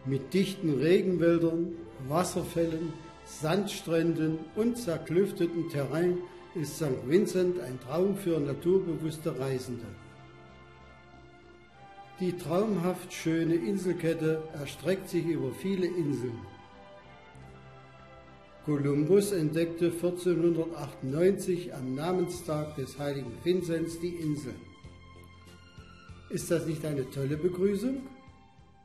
Mit dichten Regenwäldern, Wasserfällen, Sandstränden und zerklüftetem Terrain ist St. Vincent ein Traum für naturbewusste Reisende. Die traumhaft schöne Inselkette erstreckt sich über viele Inseln. Kolumbus entdeckte 1498 am Namenstag des heiligen Vinzenz die Insel. Ist das nicht eine tolle Begrüßung?